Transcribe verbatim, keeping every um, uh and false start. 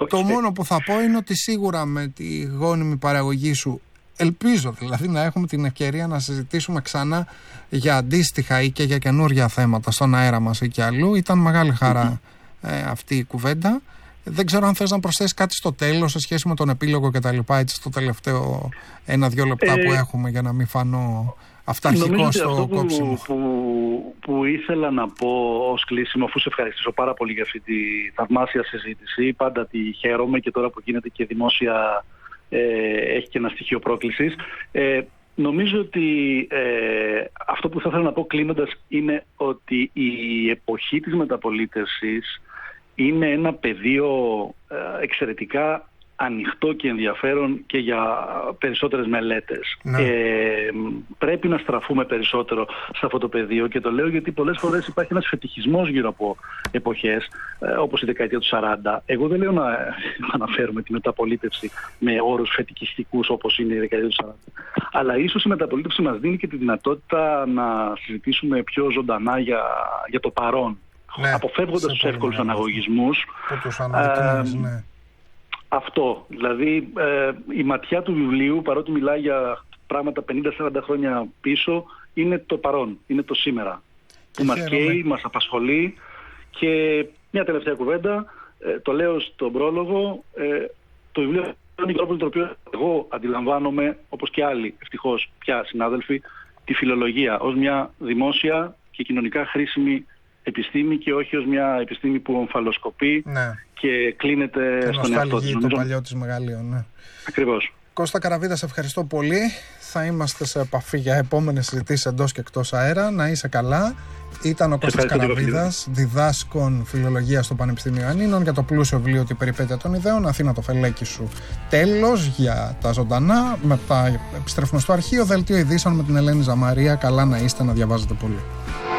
Okay. Το μόνο που θα πω είναι ότι σίγουρα με τη γόνιμη παραγωγή σου, ελπίζω δηλαδή να έχουμε την ευκαιρία να συζητήσουμε ξανά για αντίστοιχα ή και για καινούργια θέματα στον αέρα μας ή και αλλού. Ήταν μεγάλη χαρά mm-hmm. ε, αυτή η κουβέντα. Δεν ξέρω αν θες να προσθέσεις κάτι στο τέλος σε σχέση με τον επίλογο και τα λοιπά, έτσι στο τελευταίο ένα-δυο λεπτά ε, που έχουμε, για να μην φανώ αυταρχικό στο κόψιμο. Που, που, που ήθελα να πω ως κλείσιμο, αφού σε ευχαριστήσω πάρα πολύ για αυτή τη θαυμάσια συζήτηση, πάντα τη χαίρομαι και τώρα που γίνεται και δημόσια ε, έχει και ένα στοιχείο πρόκλησης. Ε, νομίζω ότι ε, αυτό που θα ήθελα να πω κλείνοντας είναι ότι η εποχή της μεταπολίτευσης είναι ένα πεδίο ε, εξαιρετικά ανοιχτό και ενδιαφέρον και για περισσότερες μελέτες. Ναι. Ε, πρέπει να στραφούμε περισσότερο σε αυτό το πεδίο, και το λέω γιατί πολλές φορές υπάρχει ένας φετιχισμός γύρω από εποχές, ε, όπως η δεκαετία του σαράντα. Εγώ δεν λέω να αναφέρουμε τη μεταπολίτευση με όρους φετικιστικούς όπως είναι η δεκαετία του σαράντα. Αλλά ίσως η μεταπολίτευση μας δίνει και τη δυνατότητα να συζητήσουμε πιο ζωντανά για, για το παρόν. Ναι, αποφεύγοντας τους εύκολους αναγωγισμούς. Τους αναδεικνύεις, ναι. Αυτό, δηλαδή ε, η ματιά του βιβλίου, παρότι μιλάει για πράγματα πενήντα σαράντα χρόνια πίσω, είναι το παρόν, είναι το σήμερα. Και που μας καίει, μας απασχολεί. Και μια τελευταία κουβέντα, ε, το λέω στον πρόλογο, ε, το βιβλίο είναι ο τρόπος τον οποίο εγώ αντιλαμβάνομαι, όπως και άλλοι ευτυχώς πια συνάδελφοι, τη φιλολογία ως μια δημόσια και κοινωνικά χρήσιμη επιστήμη και όχι ως μια επιστήμη που ομφαλοσκοπεί, ναι, και κλείνεται και στον εαυτό της. Το παλιό της μεγαλείο, ναι. Ακριβώς. Κώστα Καραβίδα, σε ευχαριστώ πολύ. Θα είμαστε σε επαφή για επόμενες συζητήσεις εντός και εκτός αέρα. Να είσαι καλά. Ήταν ο Κώστας Καραβίδας, διδάσκων φιλολογία στο Πανεπιστήμιο Ανίνων, για το πλούσιο βιβλίο «Η περιπέτεια των ιδέων». Αθήνα, το φελέκι σου. Τέλος για τα ζωντανά. Μετά επιστρέφουμε στο αρχείο. Δελτίο ειδήσεων με την Ελένη Ζαμαρία. Καλά να είστε, να διαβάζετε πολύ.